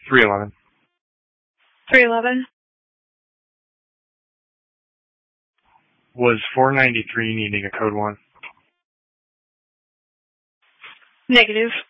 311. 311. Was 493 needing a code 1? Negative.